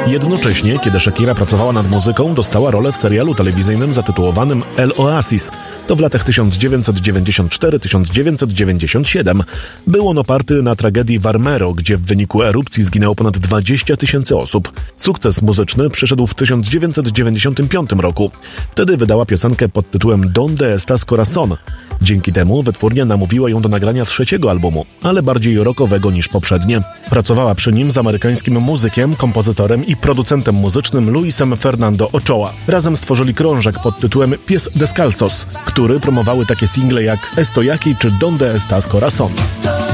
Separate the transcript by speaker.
Speaker 1: Jednocześnie, kiedy Shakira pracowała nad muzyką, dostała rolę w serialu telewizyjnym zatytułowanym El Oasis. To w latach 1994-1997. Był on oparty na tragedii Warmero, gdzie w wyniku erupcji zginęło ponad 20 000 osób. Sukces muzyczny przyszedł w 1995 roku. Wtedy wydała piosenkę pod tytułem Donde Estás Corazón. Dzięki temu wytwórnia namówiła ją do nagrania 3. albumu, ale bardziej rockowego niż poprzednie. Pracowała przy nim z amerykańskim muzykiem, kompozytorem i producentem muzycznym Luisem Fernando Ochoa. Razem stworzyli krążek pod tytułem Pies Descalzos, który promowały takie single jak Estoy Aquí czy Donde Estás Corazón.